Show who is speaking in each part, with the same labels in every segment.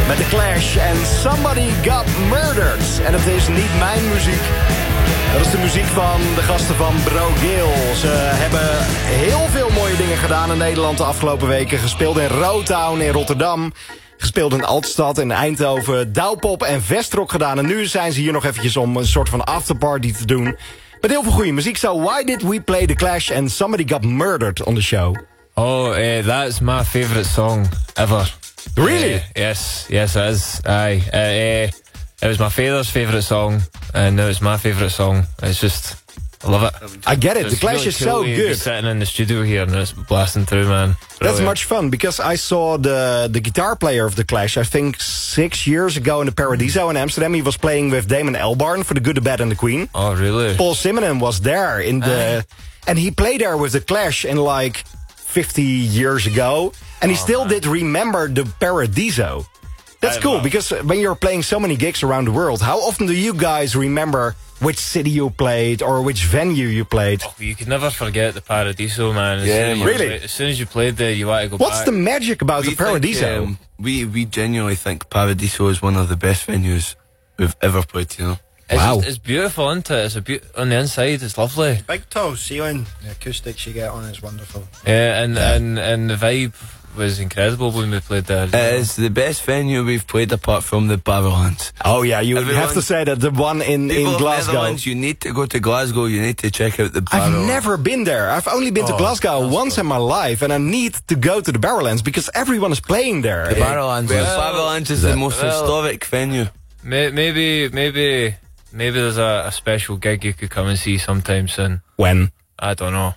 Speaker 1: Met The Clash en Somebody Got Murdered. En het is niet mijn muziek. Dat is de muziek van de gasten van Bro Gil. Ze hebben heel veel mooie dingen gedaan in Nederland de afgelopen weken. Gespeeld in Rotown in Rotterdam. Gespeeld in Altstad, in Eindhoven, Douwpop en Vestrock gedaan. En nu zijn ze hier nog eventjes om een soort van afterparty te doen. Met heel veel goede muziek. So why did we play The Clash and Somebody Got Murdered on the show?
Speaker 2: Oh, that's my favourite song ever.
Speaker 1: Really?
Speaker 2: Yes, it is. Aye. It was my father's favourite song, and now it's my favourite song. It's just, I love it.
Speaker 1: I get it.
Speaker 2: It's
Speaker 1: The Clash
Speaker 2: really
Speaker 1: is
Speaker 2: cool
Speaker 1: so
Speaker 2: to be
Speaker 1: good.
Speaker 2: sitting in the studio here and it's blasting through, man.
Speaker 1: That's
Speaker 2: Brilliant.
Speaker 1: much fun, because I saw the guitar player of The Clash, I think 6 years ago in the Paradiso in Amsterdam. He was playing with Damon Albarn for The Good, The Bad and The Queen.
Speaker 2: Oh, really?
Speaker 1: Paul Simonon was there in the... And he played there with The Clash in like 50 years ago. And he still did remember the Paradiso. That's cool, because when you're playing so many gigs around the world, how often do you guys remember which city you played or which venue you played?
Speaker 2: Oh, you could never forget the Paradiso, man.
Speaker 1: Really?
Speaker 2: As soon as you played there, you want to go back.
Speaker 1: What's the magic about the Paradiso?
Speaker 3: We genuinely think Paradiso is one of the best venues we've ever played, you know.
Speaker 2: It's beautiful, isn't it? It's on the inside, it's lovely.
Speaker 4: Big tall ceiling, the acoustics you get on is wonderful.
Speaker 2: Yeah, and the vibe was incredible when we played there.
Speaker 3: It is the best venue we've played apart from the Barrowlands.
Speaker 1: Oh yeah, you have to say that the one in Glasgow.
Speaker 3: Netherlands, you need to go to Glasgow, you need to check out the Barrowlands.
Speaker 1: I've never been there. I've only been to Glasgow once in my life, and I need to go to the Barrowlands because everyone is playing there.
Speaker 3: The Barrowlands. Barrowlands is the most historic venue.
Speaker 2: Maybe there's a special gig you could come and see sometime soon.
Speaker 1: When?
Speaker 2: I don't know.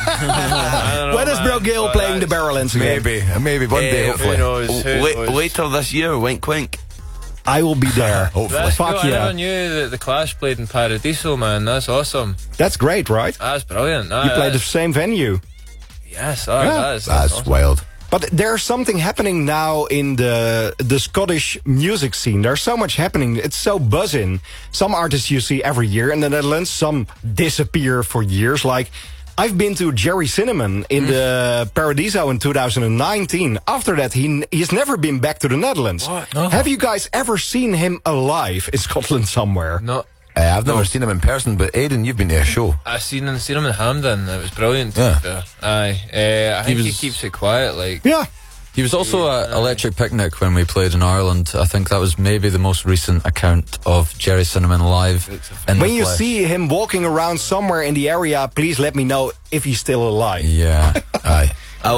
Speaker 1: When is Bro Gil playing the Barrowlands again?
Speaker 5: Maybe one day, hopefully.
Speaker 2: Who knows?
Speaker 3: Later this year, wink wink.
Speaker 1: I will be there.
Speaker 5: Hopefully.
Speaker 1: Fuck
Speaker 2: cool. I
Speaker 1: yeah.
Speaker 2: never knew that the Clash played in Paradiso, man. That's awesome.
Speaker 1: That's great, right?
Speaker 2: That's brilliant.
Speaker 1: You played the same venue.
Speaker 2: Yes,
Speaker 5: That's
Speaker 2: awesome.
Speaker 5: wild.
Speaker 1: But there's something happening now in the Scottish music scene. There's so much happening. It's so buzzing. Some artists you see every year in the Netherlands. Some disappear for years. Like, I've been to Jerry Cinnamon in the Paradiso in 2019. After that, he's never been back to the Netherlands.
Speaker 2: What?
Speaker 5: Oh.
Speaker 1: Have you guys ever seen him alive in Scotland somewhere?
Speaker 2: No,
Speaker 5: I've never seen him in person, but Aidan, you've been to a show.
Speaker 2: I seen him in Hampden. It was brilliant. To
Speaker 5: Yeah.
Speaker 2: be fair. Aye. I think he keeps it quiet. Like,
Speaker 1: Yeah.
Speaker 6: He was also at Electric Picnic when we played in Ireland. I think that was maybe the most recent account of Jerry Cinnamon live.
Speaker 1: When you see him walking around somewhere in the area, please let me know if he's still alive.
Speaker 6: Yeah.
Speaker 5: Aye.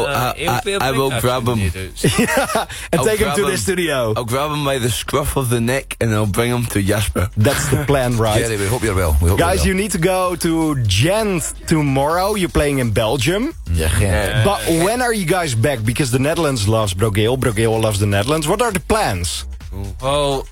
Speaker 3: I will grab him.
Speaker 1: And
Speaker 3: I'll
Speaker 1: take him
Speaker 3: grab
Speaker 1: to the
Speaker 3: him.
Speaker 1: studio.
Speaker 3: I'll grab him by the scruff of the neck and I'll bring him to Jasper.
Speaker 1: That's the plan, right?
Speaker 5: Jerry, we hope you're well. We hope
Speaker 1: Guys, you
Speaker 5: you're
Speaker 1: need to go to Gent tomorrow. You're playing in Belgium.
Speaker 5: well. Yeah.
Speaker 1: But when are you guys back? Because the Netherlands loves Bro Gil. Bro Gil loves the Netherlands. What are the plans?
Speaker 2: well,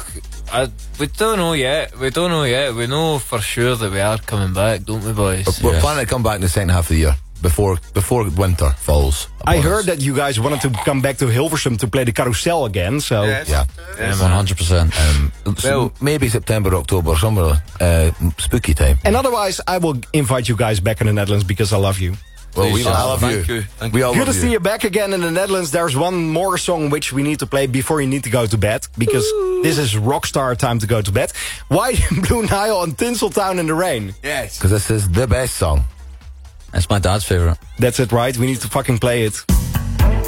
Speaker 2: we don't know yet. We know for sure that we are coming back, don't we, boys?
Speaker 5: We're planning to come back in the second half of the year, before winter falls.
Speaker 1: I
Speaker 5: upon
Speaker 1: heard
Speaker 5: us.
Speaker 1: that you guys wanted to come back to Hilversum to play the Carousel again. So
Speaker 5: Yeah.
Speaker 6: 100%.
Speaker 5: Well, maybe September, October, somewhere spooky time.
Speaker 1: And otherwise, I will invite you guys back in the Netherlands because I love you.
Speaker 5: Well,
Speaker 3: Please,
Speaker 5: I love
Speaker 3: thank
Speaker 5: you.
Speaker 3: you. Thank
Speaker 5: We all
Speaker 1: Good
Speaker 5: love
Speaker 1: to see you back again in the Netherlands. There's one more song which we need to play before you need to go to bed. Because this is rockstar time to go to bed. White and Blue Nile and Tinseltown in the Rain.
Speaker 3: Yes.
Speaker 5: Because this is the best song.
Speaker 6: It's my dad's favourite.
Speaker 1: That's it, right? We need to fucking play it.